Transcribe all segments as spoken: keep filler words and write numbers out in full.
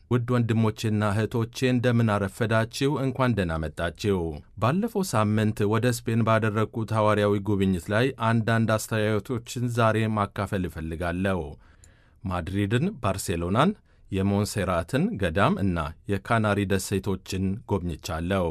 ውድ ወንድሞቼና እህቶቼ እንደምን አረፈዳችሁ፣ እንኳን ደህና መጣችሁ። ባለፈው ሳምንት ወደ ስፔን ባደረግኩት ሐዋርያዊ ጉብኝት ላይ አንዳንድ አስተያየቶችን ዛሬ ማካፈል እፈልጋለሁ። ማድሪድን፣ ባርሴሎናን፣ የሞንሴራትን ገዳም እና የካናሪ ደሴቶችን ጎብኝቻለሁ።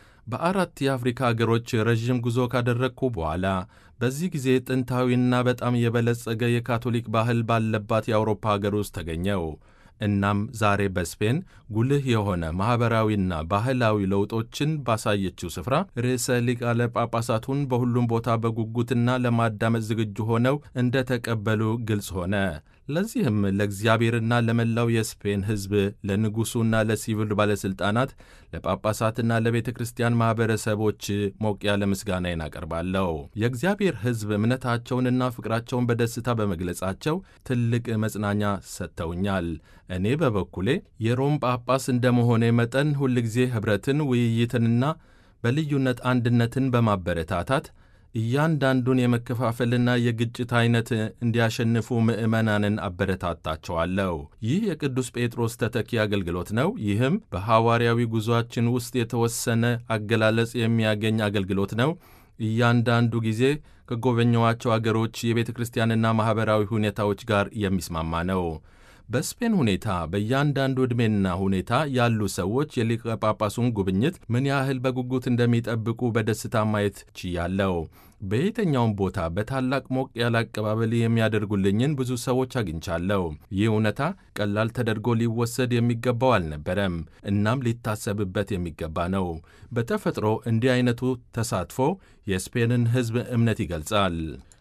በአራት የአፍሪካ አገሮች ረዥም ጉዞ ካደረግኩ በኋላ በዚህ ጊዜ ጥንታዊና በጣም የበለጸገ የካቶሊክ ባህል ባለባት የአውሮፓ አገር ውስጥ ተገኘው። እናም ዛሬ በስፔን ጉልህ የሆነ ማኅበራዊና ባህላዊ ለውጦችን ባሳየችው ስፍራ ርዕሰ ሊቃነ ጳጳሳቱን በሁሉም ቦታ በጉጉትና ለማዳመጥ ዝግጁ ሆነው እንደ ተቀበሉ ግልጽ ሆነ። ለዚህም ለእግዚአብሔርና ለመላው የስፔን ሕዝብ፣ ለንጉሡና ለሲቪል ባለሥልጣናት፣ ለጳጳሳትና ለቤተ ክርስቲያን ማኅበረሰቦች ሞቅ ያለ ምስጋናዬን አቀርባለሁ። የእግዚአብሔር ሕዝብ እምነታቸውንና ፍቅራቸውን በደስታ በመግለጻቸው ትልቅ መጽናኛ ሰጥተውኛል። እኔ በበኩሌ የሮም ጳጳስ እንደመሆኔ መጠን ሁልጊዜ ኅብረትን፣ ውይይትንና በልዩነት አንድነትን በማበረታታት እያንዳንዱን የመከፋፈልና የግጭት ዐይነት እንዲያሸንፉ ምዕመናንን አበረታታቸዋለሁ። ይህ የቅዱስ ጴጥሮስ ተተኪ አገልግሎት ነው። ይህም በሐዋርያዊ ጉዞአችን ውስጥ የተወሰነ አገላለጽ የሚያገኝ አገልግሎት ነው። እያንዳንዱ ጊዜ ከጎበኘኋቸው አገሮች የቤተ ክርስቲያንና ማኅበራዊ ሁኔታዎች ጋር የሚስማማ ነው። በስፔን ሁኔታ በእያንዳንዱ ዕድሜና ሁኔታ ያሉ ሰዎች የሊቀ ጳጳሱን ጉብኝት ምን ያህል በጉጉት እንደሚጠብቁ በደስታ ማየት ችያለሁ። በየትኛውም ቦታ በታላቅ ሞቅ ያለ አቀባበል የሚያደርጉልኝን ብዙ ሰዎች አግኝቻለሁ። ይህ እውነታ ቀላል ተደርጎ ሊወሰድ የሚገባው አልነበረም፣ እናም ሊታሰብበት የሚገባ ነው። በተፈጥሮ እንዲህ አይነቱ ተሳትፎ የስፔንን ሕዝብ እምነት ይገልጻል።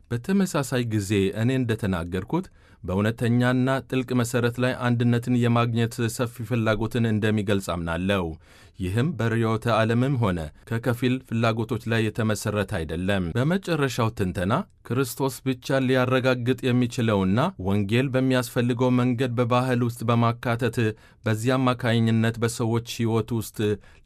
በተመሳሳይ ጊዜ እኔ እንደተናገርኩት በእውነተኛና ጥልቅ መሠረት ላይ አንድነትን የማግኘት ሰፊ ፍላጎትን እንደሚገልጽ አምናለሁ። ይህም በርዕዮተ ዓለምም ሆነ ከከፊል ፍላጎቶች ላይ የተመሠረተ አይደለም። በመጨረሻው ትንተና ክርስቶስ ብቻ ሊያረጋግጥ የሚችለውና ወንጌል በሚያስፈልገው መንገድ በባህል ውስጥ በማካተት በዚህ አማካኝነት በሰዎች ሕይወት ውስጥ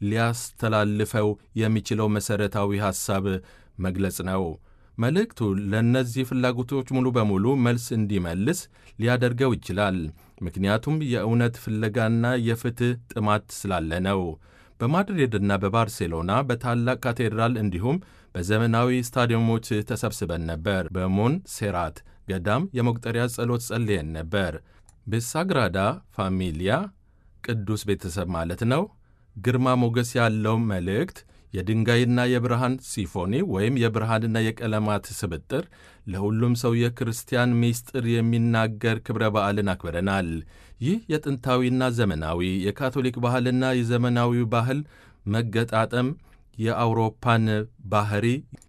ሊያስተላልፈው የሚችለው መሠረታዊ ሐሳብ መግለጽ ነው። መልእክቱ ለእነዚህ ፍላጎቶች ሙሉ በሙሉ መልስ እንዲመልስ ሊያደርገው ይችላል። ምክንያቱም የእውነት ፍለጋና የፍትሕ ጥማት ስላለ ነው። በማድሪድና በባርሴሎና በታላቅ ካቴድራል እንዲሁም በዘመናዊ ስታዲየሞች ተሰብስበን ነበር። በሞንሴራት ገዳም የመቁጠሪያ ጸሎት ጸልየን ነበር። በሳግራዳ ፋሚሊያ ቅዱስ ቤተሰብ ማለት ነው። ግርማ ሞገስ ያለው መልእክት የድንጋይና የብርሃን ሲምፎኒ ወይም የብርሃንና የቀለማት ስብጥር ለሁሉም ሰው የክርስቲያን ምስጢር የሚናገር ክብረ በዓልን አክብረናል። ይህ የጥንታዊና ዘመናዊ የካቶሊክ ባህልና የዘመናዊ ባህል መገጣጠም የአውሮፓን ባህሪ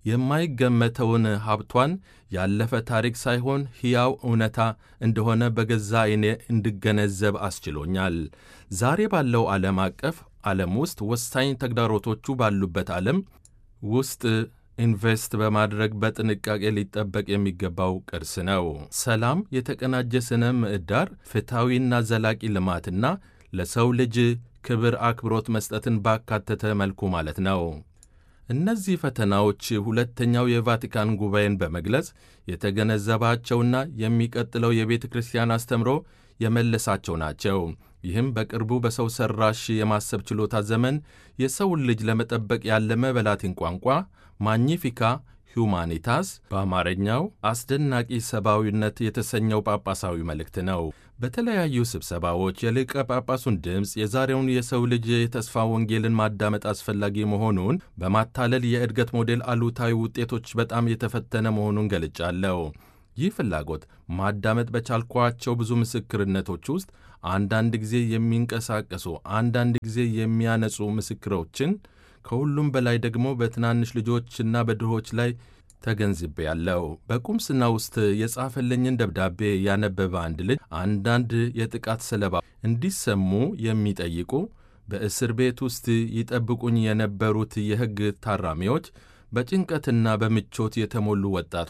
የማይገመተውን ሀብቷን ያለፈ ታሪክ ሳይሆን ሕያው እውነታ እንደሆነ በገዛ ዓይኔ እንድገነዘብ አስችሎኛል። ዛሬ ባለው ዓለም አቀፍ ዓለም ውስጥ ወሳኝ ተግዳሮቶቹ ባሉበት ዓለም ውስጥ ኢንቨስት በማድረግ በጥንቃቄ ሊጠበቅ የሚገባው ቅርስ ነው። ሰላም፣ የተቀናጀ ስነ ምህዳር፣ ፍትሐዊና ዘላቂ ልማትና ለሰው ልጅ ክብር አክብሮት መስጠትን ባካተተ መልኩ ማለት ነው። እነዚህ ፈተናዎች ሁለተኛው የቫቲካን ጉባኤን በመግለጽ የተገነዘባቸውና የሚቀጥለው የቤተ ክርስቲያን አስተምሮ የመለሳቸው ናቸው። ይህም በቅርቡ በሰው ሠራሽ የማሰብ ችሎታ ዘመን የሰውን ልጅ ለመጠበቅ ያለመ በላቲን ቋንቋ ማግኒፊካ ሁማኒታስ በአማርኛው አስደናቂ ሰብአዊነት የተሰኘው ጳጳሳዊ መልእክት ነው። በተለያዩ ስብሰባዎች የሊቀ ጳጳሱን ድምፅ የዛሬውን የሰው ልጅ የተስፋ ወንጌልን ማዳመጥ አስፈላጊ መሆኑን በማታለል የእድገት ሞዴል አሉታዊ ውጤቶች በጣም የተፈተነ መሆኑን ገልጫለሁ። ይህ ፍላጎት ማዳመጥ በቻልኳቸው ብዙ ምስክርነቶች ውስጥ አንዳንድ ጊዜ የሚንቀሳቀሱ አንዳንድ ጊዜ የሚያነጹ ምስክሮችን ከሁሉም በላይ ደግሞ በትናንሽ ልጆችና በድሆች ላይ ተገንዝቤያለሁ። በቁምስና ውስጥ የጻፈልኝን ደብዳቤ ያነበበ አንድ ልጅ አንዳንድ የጥቃት ሰለባ እንዲሰሙ የሚጠይቁ በእስር ቤት ውስጥ ይጠብቁኝ የነበሩት የሕግ ታራሚዎች፣ በጭንቀትና በምቾት የተሞሉ ወጣቶች፣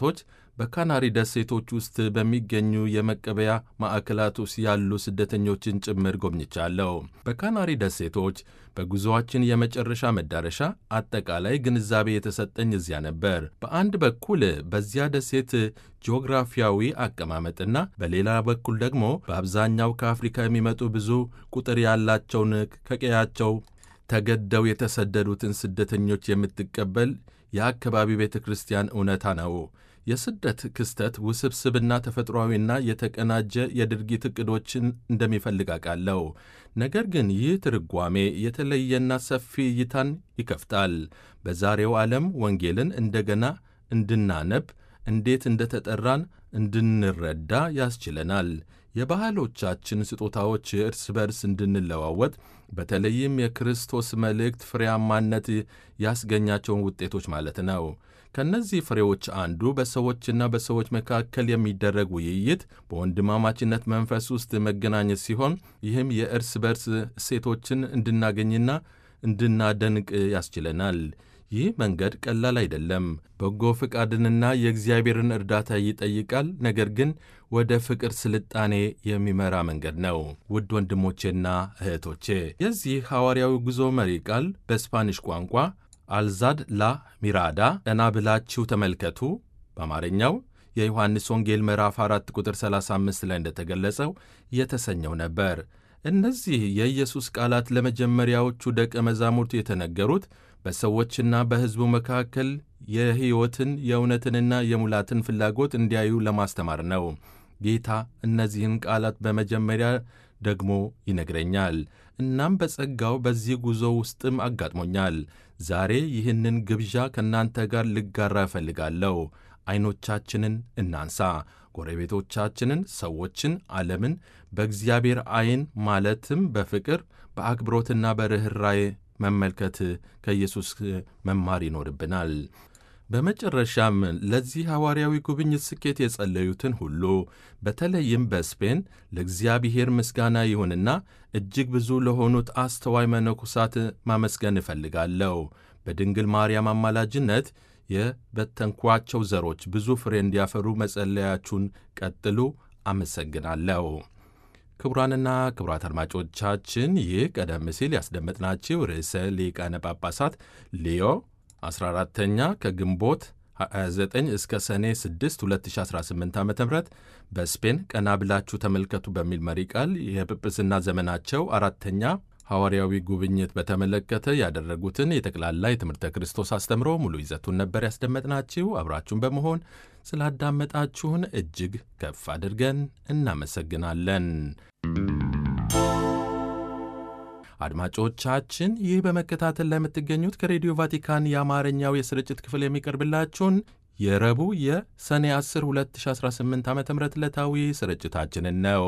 በካናሪ ደሴቶች ውስጥ በሚገኙ የመቀበያ ማዕከላት ውስጥ ያሉ ስደተኞችን ጭምር ጎብኝቻለሁ። በካናሪ ደሴቶች በጉዞአችን የመጨረሻ መዳረሻ አጠቃላይ ግንዛቤ የተሰጠኝ እዚያ ነበር። በአንድ በኩል በዚያ ደሴት ጂኦግራፊያዊ አቀማመጥና በሌላ በኩል ደግሞ በአብዛኛው ከአፍሪካ የሚመጡ ብዙ ቁጥር ያላቸውን ከቀያቸው ተገደው የተሰደዱትን ስደተኞች የምትቀበል የአካባቢ ቤተ ክርስቲያን እውነታ ነው። የስደት ክስተት ውስብስብና ተፈጥሯዊና የተቀናጀ የድርጊት ዕቅዶችን እንደሚፈልግ አውቃለሁ። ነገር ግን ይህ ትርጓሜ የተለየና ሰፊ እይታን ይከፍታል። በዛሬው ዓለም ወንጌልን እንደገና እንድናነብ፣ እንዴት እንደተጠራን እንድንረዳ ያስችለናል። የባህሎቻችን ስጦታዎች እርስ በርስ እንድንለዋወጥ፣ በተለይም የክርስቶስ መልእክት ፍሬያማነት ያስገኛቸውን ውጤቶች ማለት ነው። ከእነዚህ ፍሬዎች አንዱ በሰዎችና በሰዎች መካከል የሚደረግ ውይይት፣ በወንድማማችነት መንፈስ ውስጥ መገናኘት ሲሆን ይህም የእርስ በርስ እሴቶችን እንድናገኝና እንድናደንቅ ያስችለናል። ይህ መንገድ ቀላል አይደለም። በጎ ፍቃድንና የእግዚአብሔርን እርዳታ ይጠይቃል። ነገር ግን ወደ ፍቅር ስልጣኔ የሚመራ መንገድ ነው። ውድ ወንድሞቼና እህቶቼ፣ የዚህ ሐዋርያዊ ጉዞ መሪ ቃል በስፓኒሽ ቋንቋ አልዛድ ላ ሚራዳ ቀና ብላችሁ ተመልከቱ፣ በአማርኛው የዮሐንስ ወንጌል ምዕራፍ አራት ቁጥር ሰላሳ አምስት ላይ እንደተገለጸው የተሰኘው ነበር። እነዚህ የኢየሱስ ቃላት ለመጀመሪያዎቹ ደቀ መዛሙርቱ የተነገሩት በሰዎችና በሕዝቡ መካከል የሕይወትን የእውነትንና የሙላትን ፍላጎት እንዲያዩ ለማስተማር ነው። ጌታ እነዚህን ቃላት በመጀመሪያ ደግሞ ይነግረኛል። እናም በጸጋው በዚህ ጉዞ ውስጥም አጋጥሞኛል። ዛሬ ይህንን ግብዣ ከእናንተ ጋር ልጋራ እፈልጋለሁ። ዐይኖቻችንን እናንሳ። ጎረቤቶቻችንን፣ ሰዎችን፣ ዓለምን በእግዚአብሔር ዐይን ማለትም በፍቅር በአክብሮትና በርኅራኄ መመልከት ከኢየሱስ መማር ይኖርብናል። በመጨረሻም ለዚህ ሐዋርያዊ ጉብኝት ስኬት የጸለዩትን ሁሉ በተለይም በስፔን ለእግዚአብሔር ምስጋና ይሁንና እጅግ ብዙ ለሆኑት አስተዋይ መነኮሳት ማመስገን እፈልጋለሁ። በድንግል ማርያም አማላጅነት የበተንኳቸው ዘሮች ብዙ ፍሬ እንዲያፈሩ መጸለያችሁን ቀጥሉ። አመሰግናለሁ። ክቡራንና ክቡራት አድማጮቻችን ይህ ቀደም ሲል ያስደመጥናችሁ ርዕሰ ሊቃነ ጳጳሳት ሊዮ አስራ አራተኛ ከግንቦት ሃያ ዘጠኝ እስከ ሰኔ ስድስት ሁለት ሺህ አስራ ስምንት ዓ ም በስፔን ቀና ብላችሁ ተመልከቱ በሚል መሪ ቃል የጵጵስና ዘመናቸው አራተኛ ሐዋርያዊ ጉብኝት በተመለከተ ያደረጉትን የጠቅላላ የትምህርተ ክርስቶስ አስተምሮ ሙሉ ይዘቱን ነበር ያስደመጥናችሁ። አብራችሁን በመሆን ስላዳመጣችሁን እጅግ ከፍ አድርገን እናመሰግናለን። አድማጮቻችን ይህ በመከታተል ላይ የምትገኙት ከሬዲዮ ቫቲካን የአማርኛው የስርጭት ክፍል የሚቀርብላችሁን የረቡዕ የሰኔ አስር ሁለት ሺህ አስራ ስምንት ዓ ም ዕለታዊ ስርጭታችንን ነው።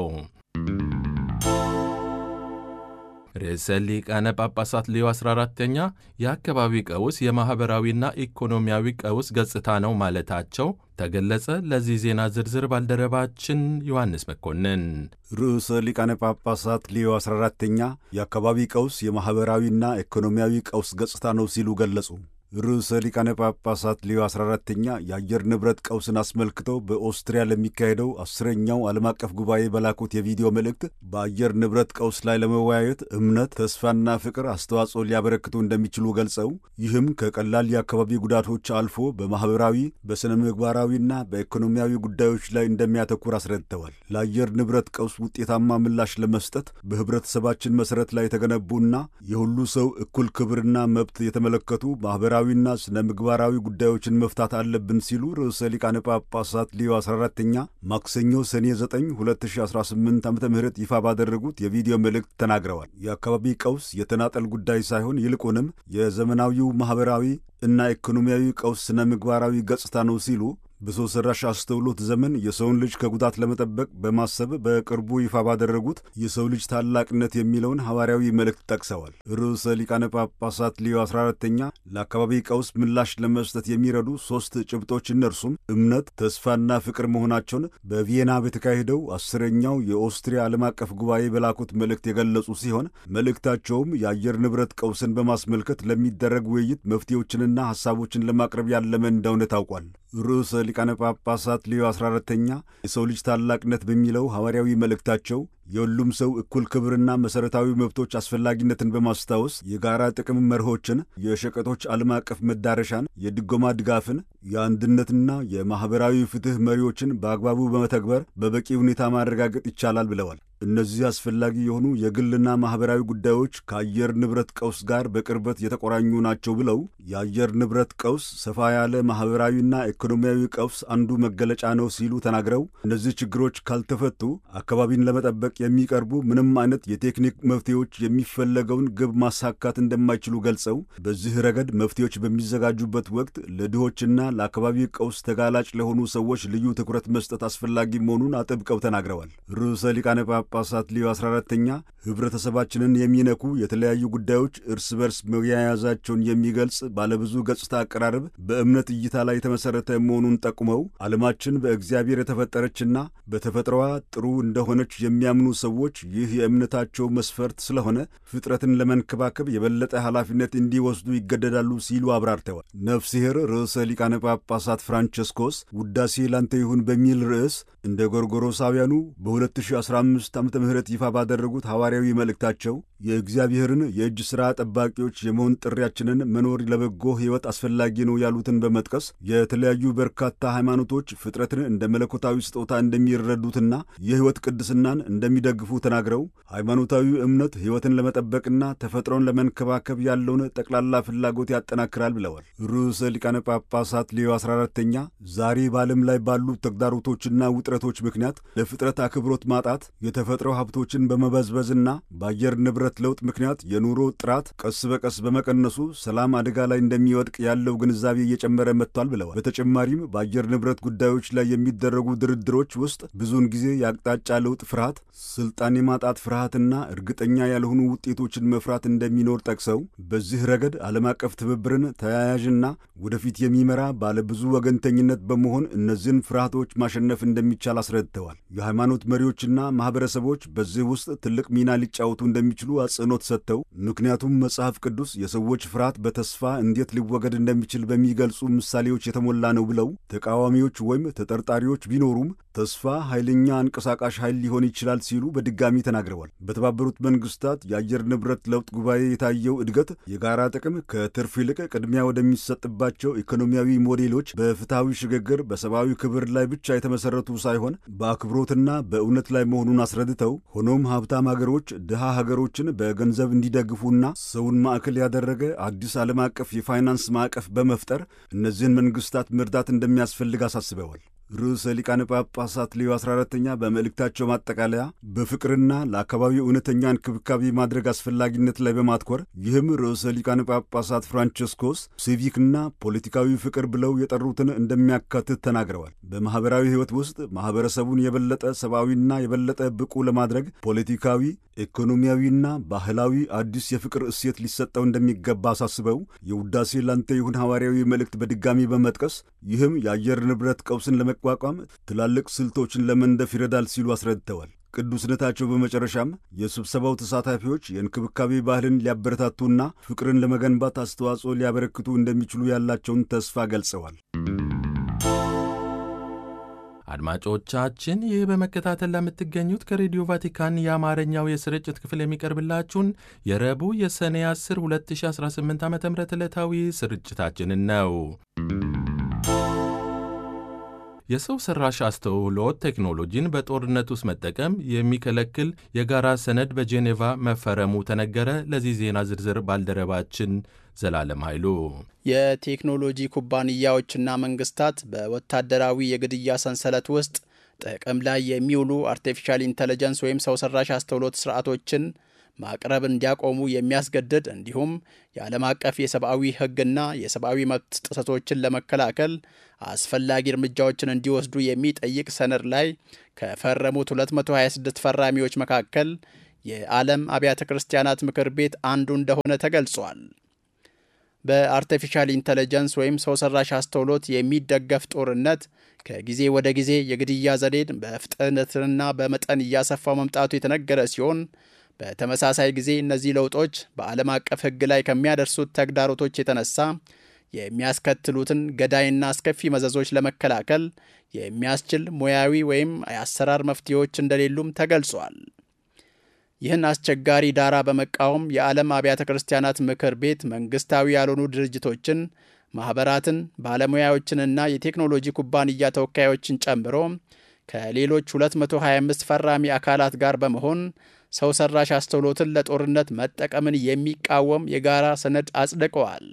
ርዕሰ ሊቃነ ጳጳሳት ሌዮ አስራ አራተኛ የአካባቢ ቀውስ የማኅበራዊና ኢኮኖሚያዊ ቀውስ ገጽታ ነው ማለታቸው ተገለጸ። ለዚህ ዜና ዝርዝር ባልደረባችን ዮሐንስ መኮንን። ርዕሰ ሊቃነ ጳጳሳት ሌዮ አስራ አራተኛ የአካባቢ ቀውስ የማኅበራዊና ኢኮኖሚያዊ ቀውስ ገጽታ ነው ሲሉ ገለጹ። ርዕሰ ሊቃነ ጳጳሳት ሌዮ አስራ አራተኛ የአየር ንብረት ቀውስን አስመልክተው በኦስትሪያ ለሚካሄደው አስረኛው ዓለም አቀፍ ጉባኤ በላኩት የቪዲዮ መልእክት በአየር ንብረት ቀውስ ላይ ለመወያየት እምነት፣ ተስፋና ፍቅር አስተዋጽኦ ሊያበረክቱ እንደሚችሉ ገልጸው ይህም ከቀላል የአካባቢ ጉዳቶች አልፎ በማኅበራዊ በሥነ ምግባራዊና በኢኮኖሚያዊ ጉዳዮች ላይ እንደሚያተኩር አስረድተዋል። ለአየር ንብረት ቀውስ ውጤታማ ምላሽ ለመስጠት በኅብረተሰባችን መሠረት ላይ የተገነቡና የሁሉ ሰው እኩል ክብርና መብት የተመለከቱ ማኅበራዊ ና ስነ ምግባራዊ ጉዳዮችን መፍታት አለብን ሲሉ ርዕሰ ሊቃነ ጳጳሳት ሌዮ አስራ አራተኛ ማክሰኞ ሰኔ ዘጠኝ ሁለት ሺህ አስራ ስምንት ዓመተ ምህረት ይፋ ባደረጉት የቪዲዮ መልእክት ተናግረዋል። የአካባቢ ቀውስ የተናጠል ጉዳይ ሳይሆን ይልቁንም የዘመናዊው ማኅበራዊ እና ኢኮኖሚያዊ ቀውስ ስነ ምግባራዊ ገጽታ ነው ሲሉ በሰው ሰራሽ አስተውሎት ዘመን የሰውን ልጅ ከጉዳት ለመጠበቅ በማሰብ በቅርቡ ይፋ ባደረጉት የሰው ልጅ ታላቅነት የሚለውን ሐዋርያዊ መልእክት ጠቅሰዋል። ርዕሰ ሊቃነ ጳጳሳት ሌዮ አስራ አራተኛ ለአካባቢ ቀውስ ምላሽ ለመስጠት የሚረዱ ሦስት ጭብጦች እነርሱም እምነት፣ ተስፋና ፍቅር መሆናቸውን በቪየና በተካሄደው አስረኛው የኦስትሪያ ዓለም አቀፍ ጉባኤ በላኩት መልእክት የገለጹ ሲሆን መልእክታቸውም የአየር ንብረት ቀውስን በማስመልከት ለሚደረግ ውይይት መፍትሄዎችንና ሐሳቦችን ለማቅረብ ያለመ እንደሆነ ታውቋል። ርዕሰ ሊቃነ ጳጳሳት ሊዮ አስራ አራተኛ የሰው ልጅ ታላቅነት በሚለው ሐዋርያዊ መልእክታቸው የሁሉም ሰው እኩል ክብርና መሠረታዊ መብቶች አስፈላጊነትን በማስታወስ የጋራ ጥቅም መርሆችን፣ የሸቀጦች ዓለም አቀፍ መዳረሻን፣ የድጎማ ድጋፍን፣ የአንድነትና የማኅበራዊ ፍትሕ መሪዎችን በአግባቡ በመተግበር በበቂ ሁኔታ ማረጋገጥ ይቻላል ብለዋል። እነዚህ አስፈላጊ የሆኑ የግልና ማኅበራዊ ጉዳዮች ከአየር ንብረት ቀውስ ጋር በቅርበት የተቆራኙ ናቸው ብለው የአየር ንብረት ቀውስ ሰፋ ያለ ማኅበራዊና ኢኮኖሚያዊ ቀውስ አንዱ መገለጫ ነው ሲሉ ተናግረው እነዚህ ችግሮች ካልተፈቱ አካባቢን ለመጠበቅ የሚቀርቡ ምንም አይነት የቴክኒክ መፍትሄዎች የሚፈለገውን ግብ ማሳካት እንደማይችሉ ገልጸው በዚህ ረገድ መፍትሄዎች በሚዘጋጁበት ወቅት ለድሆችና ለአካባቢ ቀውስ ተጋላጭ ለሆኑ ሰዎች ልዩ ትኩረት መስጠት አስፈላጊ መሆኑን አጥብቀው ተናግረዋል። ርዕሰ ሊቃነ ጳጳሳት ሊዮ አስራ አራተኛ ኅብረተሰባችንን የሚነኩ የተለያዩ ጉዳዮች እርስ በርስ መያያዛቸውን የሚገልጽ ባለብዙ ገጽታ አቀራረብ በእምነት እይታ ላይ የተመሠረተ መሆኑን ጠቁመው ዓለማችን በእግዚአብሔር የተፈጠረችና በተፈጥሮዋ ጥሩ እንደሆነች የሚያምኑ ሰዎች ይህ የእምነታቸው መስፈርት ስለሆነ ፍጥረትን ለመንከባከብ የበለጠ ኃላፊነት እንዲወስዱ ይገደዳሉ ሲሉ አብራርተዋል። ነፍስሔር ርዕሰ ሊቃነ ጳጳሳት ፍራንቸስኮስ ውዳሴ ላንተ ይሁን በሚል ርዕስ እንደ ጎርጎሮሳውያኑ በ2015 ዓመተ ምህረት ይፋ ባደረጉት ሐዋርያዊ መልእክታቸው የእግዚአብሔርን የእጅ ሥራ ጠባቂዎች የመሆን ጥሪያችንን መኖር ለበጎ ሕይወት አስፈላጊ ነው ያሉትን በመጥቀስ የተለያዩ በርካታ ሃይማኖቶች ፍጥረትን እንደ መለኮታዊ ስጦታ እንደሚረዱትና የሕይወት ቅድስናን እንደሚደግፉ ተናግረው ሃይማኖታዊ እምነት ሕይወትን ለመጠበቅና ተፈጥሮን ለመንከባከብ ያለውን ጠቅላላ ፍላጎት ያጠናክራል ብለዋል። ርዕሰ ሊቃነ ጳጳሳት ሊዮ አስራ አራተኛ ዛሬ በዓለም ላይ ባሉ ተግዳሮቶችና ውጥረቶች ምክንያት ለፍጥረት አክብሮት ማጣት፣ የተፈጥሮ ሀብቶችን በመበዝበዝና በአየር ንብረት ለውጥ ምክንያት የኑሮ ጥራት ቀስ በቀስ በመቀነሱ ሰላም አደጋ ላይ እንደሚወድቅ ያለው ግንዛቤ እየጨመረ መጥቷል ብለዋል። በተጨማሪም በአየር ንብረት ጉዳዮች ላይ የሚደረጉ ድርድሮች ውስጥ ብዙውን ጊዜ የአቅጣጫ ለውጥ ፍርሃት፣ ስልጣን የማጣት ፍርሃትና እርግጠኛ ያልሆኑ ውጤቶችን መፍራት እንደሚኖር ጠቅሰው በዚህ ረገድ ዓለም አቀፍ ትብብርን ተያያዥና ወደፊት የሚመራ ባለብዙ ወገንተኝነት በመሆን እነዚህን ፍርሃቶች ማሸነፍ እንደሚቻል አስረድተዋል። የሃይማኖት መሪዎችና ማኅበረሰቦች በዚህ ውስጥ ትልቅ ሚና ሊጫወቱ እንደሚችሉ አጽንኦት ሰጥተው ምክንያቱም መጽሐፍ ቅዱስ የሰዎች ፍርሃት በተስፋ እንዴት ሊወገድ እንደሚችል በሚገልጹ ምሳሌዎች የተሞላ ነው ብለው ተቃዋሚዎች ወይም ተጠርጣሪዎች ቢኖሩም ተስፋ ኃይለኛ አንቀሳቃሽ ኃይል ሊሆን ይችላል ሲሉ በድጋሚ ተናግረዋል። በተባበሩት መንግስታት የአየር ንብረት ለውጥ ጉባኤ የታየው እድገት የጋራ ጥቅም ከትርፍ ይልቅ ቅድሚያ ወደሚሰጥባቸው ኢኮኖሚያዊ ሞዴሎች፣ በፍትሐዊ ሽግግር፣ በሰብአዊ ክብር ላይ ብቻ የተመሠረቱ ሳይሆን በአክብሮትና በእውነት ላይ መሆኑን አስረድተው ሆኖም ሀብታም ሀገሮች ድሃ ሀገሮችን በገንዘብ እንዲደግፉና ሰውን ማዕከል ያደረገ አዲስ ዓለም አቀፍ የፋይናንስ ማዕቀፍ በመፍጠር እነዚህን መንግስታት መርዳት እንደሚያስፈልግ አሳስበዋል። ርዕሰ ሊቃነ ጳጳሳት ሊዮ አስራ አራተኛ በመልእክታቸው ማጠቃለያ በፍቅርና ለአካባቢው እውነተኛ እንክብካቤ ማድረግ አስፈላጊነት ላይ በማትኮር ይህም ርዕሰ ሊቃነ ጳጳሳት ፍራንቸስኮስ ሲቪክና ፖለቲካዊ ፍቅር ብለው የጠሩትን እንደሚያካትት ተናግረዋል። በማኅበራዊ ሕይወት ውስጥ ማኅበረሰቡን የበለጠ ሰብአዊና የበለጠ ብቁ ለማድረግ ፖለቲካዊ፣ ኢኮኖሚያዊና ባህላዊ አዲስ የፍቅር እሴት ሊሰጠው እንደሚገባ አሳስበው የውዳሴ ላንተ ይሁን ሐዋርያዊ መልእክት በድጋሚ በመጥቀስ ይህም የአየር ንብረት ቀውስን ለመቋቋም ትላልቅ ስልቶችን ለመንደፍ ይረዳል ሲሉ አስረድተዋል። ቅዱስነታቸው በመጨረሻም የስብሰባው ተሳታፊዎች የእንክብካቤ ባህልን ሊያበረታቱና ፍቅርን ለመገንባት አስተዋጽኦ ሊያበረክቱ እንደሚችሉ ያላቸውን ተስፋ ገልጸዋል። አድማጮቻችን ይህ በመከታተል ለምትገኙት ከሬዲዮ ቫቲካን የአማርኛው የስርጭት ክፍል የሚቀርብላችሁን የረቡዕ የሰኔ አስር ሁለት ሺህ አስራ ስምንት ዓ ም ዕለታዊ ስርጭታችንን ነው። የሰው ሰራሽ አስተውሎት ቴክኖሎጂን በጦርነት ውስጥ መጠቀም የሚከለክል የጋራ ሰነድ በጄኔቫ መፈረሙ ተነገረ። ለዚህ ዜና ዝርዝር ባልደረባችን ዘላለም ኃይሉ። የቴክኖሎጂ ኩባንያዎችና መንግስታት በወታደራዊ የግድያ ሰንሰለት ውስጥ ጥቅም ላይ የሚውሉ አርቲፊሻል ኢንተለጀንስ ወይም ሰው ሰራሽ አስተውሎት ስርዓቶችን ማቅረብ እንዲያቆሙ የሚያስገድድ እንዲሁም የዓለም አቀፍ የሰብአዊ ሕግና የሰብአዊ መብት ጥሰቶችን ለመከላከል አስፈላጊ እርምጃዎችን እንዲወስዱ የሚጠይቅ ሰነድ ላይ ከፈረሙት ሁለት መቶ ሀያ ስድስት ፈራሚዎች መካከል የዓለም አብያተ ክርስቲያናት ምክር ቤት አንዱ እንደሆነ ተገልጿል። በአርቲፊሻል ኢንተለጀንስ ወይም ሰው ሰራሽ አስተውሎት የሚደገፍ ጦርነት ከጊዜ ወደ ጊዜ የግድያ ዘዴን በፍጥነትና በመጠን እያሰፋው መምጣቱ የተነገረ ሲሆን በተመሳሳይ ጊዜ እነዚህ ለውጦች በዓለም አቀፍ ሕግ ላይ ከሚያደርሱት ተግዳሮቶች የተነሳ የሚያስከትሉትን ገዳይና አስከፊ መዘዞች ለመከላከል የሚያስችል ሙያዊ ወይም የአሰራር መፍትሄዎች እንደሌሉም ተገልጿል። ይህን አስቸጋሪ ዳራ በመቃወም የዓለም አብያተ ክርስቲያናት ምክር ቤት መንግሥታዊ ያልሆኑ ድርጅቶችን፣ ማኅበራትን፣ ባለሙያዎችንና የቴክኖሎጂ ኩባንያ ተወካዮችን ጨምሮ ከሌሎች ሁለት መቶ ሀያ አምስት ፈራሚ አካላት ጋር በመሆን ሰው ሰራሽ አስተውሎትን ለጦርነት መጠቀምን የሚቃወም የጋራ ሰነድ አጽድቀዋል።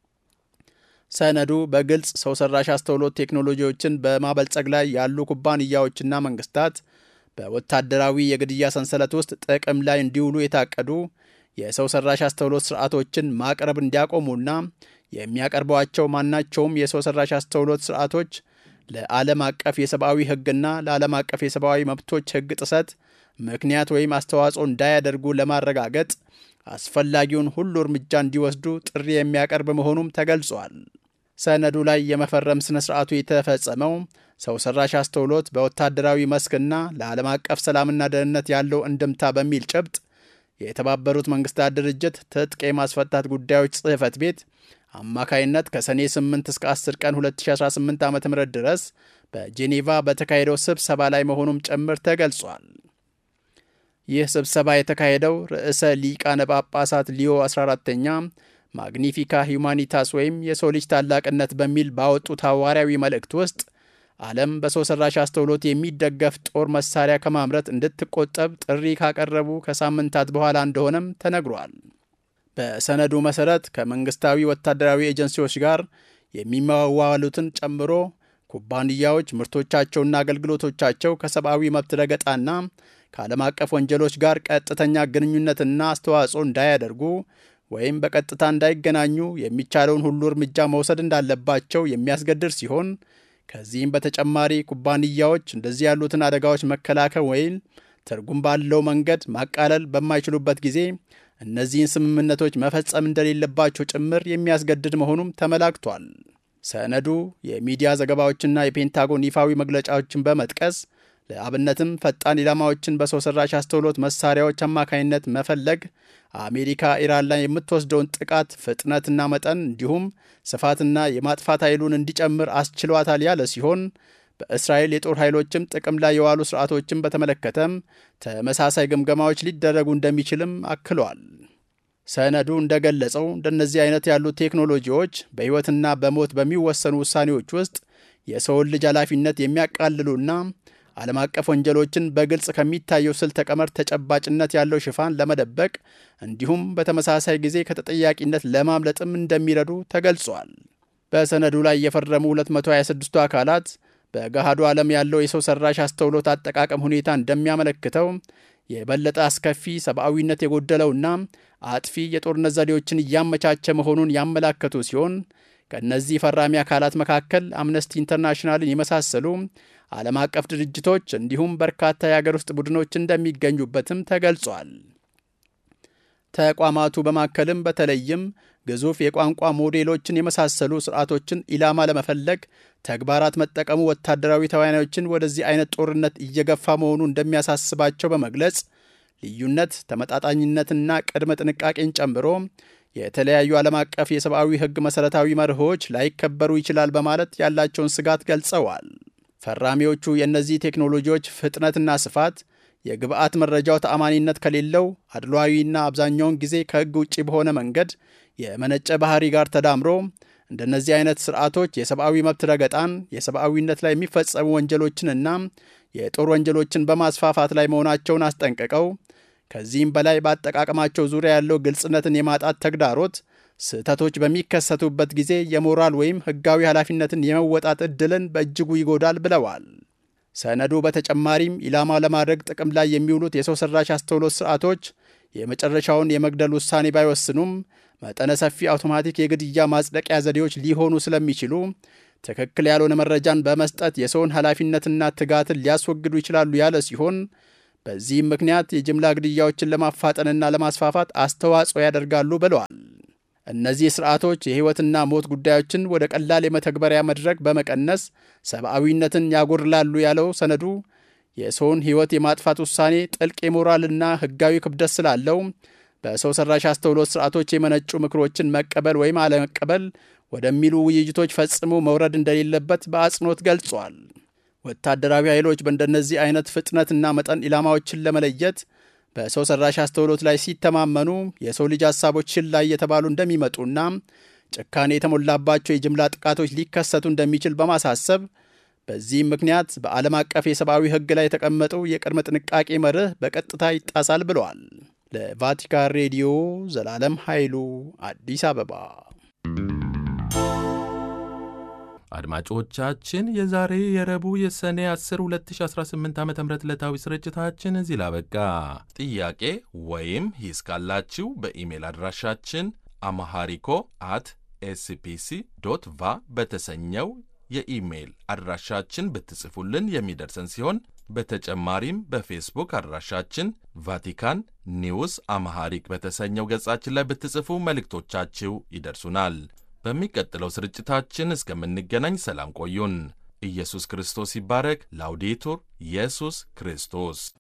ሰነዱ በግልጽ ሰው ሰራሽ አስተውሎት ቴክኖሎጂዎችን በማበልጸግ ላይ ያሉ ኩባንያዎችና መንግስታት በወታደራዊ የግድያ ሰንሰለት ውስጥ ጥቅም ላይ እንዲውሉ የታቀዱ የሰው ሰራሽ አስተውሎት ስርዓቶችን ማቅረብ እንዲያቆሙና የሚያቀርቧቸው ማናቸውም የሰው ሰራሽ አስተውሎት ስርዓቶች ለዓለም አቀፍ የሰብአዊ ሕግና ለዓለም አቀፍ የሰብአዊ መብቶች ሕግ ጥሰት ምክንያት ወይም አስተዋጽኦ እንዳያደርጉ ለማረጋገጥ አስፈላጊውን ሁሉ እርምጃ እንዲወስዱ ጥሪ የሚያቀርብ መሆኑም ተገልጿል። ሰነዱ ላይ የመፈረም ስነ ስርዓቱ የተፈጸመው ሰው ሰራሽ አስተውሎት በወታደራዊ መስክና ለዓለም አቀፍ ሰላምና ደህንነት ያለው እንድምታ በሚል ጭብጥ የተባበሩት መንግስታት ድርጅት ትጥቅ የማስፈታት ጉዳዮች ጽሕፈት ቤት አማካይነት ከሰኔ ስምንት እስከ አስር ቀን ሁለት ሺህ አስራ ስምንት ዓ ም ድረስ በጄኔቫ በተካሄደው ስብሰባ ላይ መሆኑም ጭምር ተገልጿል። ይህ ስብሰባ የተካሄደው ርዕሰ ሊቃነ ጳጳሳት ሊዮ አስራ አራተኛ ማግኒፊካ ሂዩማኒታስ ወይም የሰው ልጅ ታላቅነት በሚል ባወጡት ሐዋርያዊ መልእክት ውስጥ ዓለም በሰው ሰራሽ አስተውሎት የሚደገፍ ጦር መሳሪያ ከማምረት እንድትቆጠብ ጥሪ ካቀረቡ ከሳምንታት በኋላ እንደሆነም ተነግሯል። በሰነዱ መሠረት ከመንግስታዊ ወታደራዊ ኤጀንሲዎች ጋር የሚዋዋሉትን ጨምሮ ኩባንያዎች ምርቶቻቸውና አገልግሎቶቻቸው ከሰብአዊ መብት ረገጣና ከዓለም አቀፍ ወንጀሎች ጋር ቀጥተኛ ግንኙነትና አስተዋጽኦ እንዳያደርጉ ወይም በቀጥታ እንዳይገናኙ የሚቻለውን ሁሉ እርምጃ መውሰድ እንዳለባቸው የሚያስገድድ ሲሆን ከዚህም በተጨማሪ ኩባንያዎች እንደዚህ ያሉትን አደጋዎች መከላከል ወይም ትርጉም ባለው መንገድ ማቃለል በማይችሉበት ጊዜ እነዚህን ስምምነቶች መፈጸም እንደሌለባቸው ጭምር የሚያስገድድ መሆኑም ተመላክቷል። ሰነዱ የሚዲያ ዘገባዎችና የፔንታጎን ይፋዊ መግለጫዎችን በመጥቀስ ለአብነትም ፈጣን ኢላማዎችን በሰው ሰራሽ አስተውሎት መሳሪያዎች አማካኝነት መፈለግ አሜሪካ ኢራን ላይ የምትወስደውን ጥቃት ፍጥነትና መጠን እንዲሁም ስፋትና የማጥፋት ኃይሉን እንዲጨምር አስችሏታል ያለ ሲሆን በእስራኤል የጦር ኃይሎችም ጥቅም ላይ የዋሉ ስርዓቶችን በተመለከተም ተመሳሳይ ግምገማዎች ሊደረጉ እንደሚችልም አክሏል። ሰነዱ እንደገለጸው እንደነዚህ አይነት ያሉ ቴክኖሎጂዎች በሕይወትና በሞት በሚወሰኑ ውሳኔዎች ውስጥ የሰውን ልጅ ኃላፊነት የሚያቃልሉና ዓለም አቀፍ ወንጀሎችን በግልጽ ከሚታየው ስልተ ቀመር ተጨባጭነት ያለው ሽፋን ለመደበቅ እንዲሁም በተመሳሳይ ጊዜ ከተጠያቂነት ለማምለጥም እንደሚረዱ ተገልጿል። በሰነዱ ላይ የፈረሙ ሁለት መቶ ሀያ ስድስቱ አካላት በገሃዱ ዓለም ያለው የሰው ሰራሽ አስተውሎት አጠቃቀም ሁኔታ እንደሚያመለክተው የበለጠ አስከፊ፣ ሰብአዊነት የጎደለውና አጥፊ የጦርነት ዘዴዎችን እያመቻቸ መሆኑን ያመላከቱ ሲሆን ከእነዚህ ፈራሚ አካላት መካከል አምነስቲ ኢንተርናሽናልን የመሳሰሉ ዓለም አቀፍ ድርጅቶች እንዲሁም በርካታ የአገር ውስጥ ቡድኖች እንደሚገኙበትም ተገልጿል። ተቋማቱ በማከልም በተለይም ግዙፍ የቋንቋ ሞዴሎችን የመሳሰሉ ስርዓቶችን ኢላማ ለመፈለግ ተግባራት መጠቀሙ ወታደራዊ ተዋናዮችን ወደዚህ አይነት ጦርነት እየገፋ መሆኑ እንደሚያሳስባቸው በመግለጽ ልዩነት፣ ተመጣጣኝነትና ቅድመ ጥንቃቄን ጨምሮ የተለያዩ ዓለም አቀፍ የሰብአዊ ሕግ መሠረታዊ መርሆች ላይከበሩ ይችላል በማለት ያላቸውን ስጋት ገልጸዋል። ፈራሚዎቹ የእነዚህ ቴክኖሎጂዎች ፍጥነትና ስፋት የግብአት መረጃው ተአማኒነት ከሌለው አድሏዊና አብዛኛውን ጊዜ ከሕግ ውጭ በሆነ መንገድ የመነጨ ባህሪ ጋር ተዳምሮ እንደነዚህ አይነት ስርዓቶች የሰብአዊ መብት ረገጣን፣ የሰብአዊነት ላይ የሚፈጸሙ ወንጀሎችንና የጦር ወንጀሎችን በማስፋፋት ላይ መሆናቸውን አስጠንቅቀው ከዚህም በላይ በአጠቃቀማቸው ዙሪያ ያለው ግልጽነትን የማጣት ተግዳሮት ስህተቶች በሚከሰቱበት ጊዜ የሞራል ወይም ሕጋዊ ኃላፊነትን የመወጣት ዕድልን በእጅጉ ይጎዳል ብለዋል። ሰነዱ በተጨማሪም ኢላማ ለማድረግ ጥቅም ላይ የሚውሉት የሰው ሰራሽ አስተውሎት ስርዓቶች የመጨረሻውን የመግደል ውሳኔ ባይወስኑም መጠነ ሰፊ አውቶማቲክ የግድያ ማጽደቂያ ዘዴዎች ሊሆኑ ስለሚችሉ ትክክል ያልሆነ መረጃን በመስጠት የሰውን ኃላፊነትና ትጋትን ሊያስወግዱ ይችላሉ ያለ ሲሆን በዚህም ምክንያት የጅምላ ግድያዎችን ለማፋጠንና ለማስፋፋት አስተዋጽኦ ያደርጋሉ ብለዋል። እነዚህ ስርዓቶች የሕይወትና ሞት ጉዳዮችን ወደ ቀላል የመተግበሪያ መድረክ በመቀነስ ሰብአዊነትን ያጎድላሉ ያለው ሰነዱ የሰውን ሕይወት የማጥፋት ውሳኔ ጥልቅ የሞራልና ሕጋዊ ክብደት ስላለው በሰው ሰራሽ አስተውሎት ስርዓቶች የመነጩ ምክሮችን መቀበል ወይም አለመቀበል ወደሚሉ ውይይቶች ፈጽሞ መውረድ እንደሌለበት በአጽንኦት ገልጿል። ወታደራዊ ኃይሎች በእንደነዚህ አይነት ፍጥነትና መጠን ኢላማዎችን ለመለየት በሰው ሰራሽ አስተውሎት ላይ ሲተማመኑ የሰው ልጅ ሐሳቦች ችላ እየተባሉ እንደሚመጡና ጭካኔ የተሞላባቸው የጅምላ ጥቃቶች ሊከሰቱ እንደሚችል በማሳሰብ በዚህም ምክንያት በዓለም አቀፍ የሰብአዊ ሕግ ላይ የተቀመጠው የቅድመ ጥንቃቄ መርህ በቀጥታ ይጣሳል ብለዋል። ለቫቲካን ሬዲዮ ዘላለም ኃይሉ አዲስ አበባ። አድማጮቻችን የዛሬ የረቡዕ የሰኔ አስር ሁለት ሺህ አስራ ስምንት ዓ ም ዕለታዊ ስርጭታችን እዚህ ላበቃ። ጥያቄ ወይም ሂስ ካላችሁ በኢሜል አድራሻችን አማሃሪኮ አት ኤስፒሲ ዶት ቫ በተሰኘው የኢሜል አድራሻችን ብትጽፉልን የሚደርሰን ሲሆን በተጨማሪም በፌስቡክ አድራሻችን ቫቲካን ኒውስ አማሃሪክ በተሰኘው ገጻችን ላይ ብትጽፉ መልእክቶቻችሁ ይደርሱናል። በሚቀጥለው ስርጭታችን እስከምንገናኝ ሰላም ቆዩን። ኢየሱስ ክርስቶስ ይባረክ። ላውዴቱር ኢየሱስ ክርስቶስ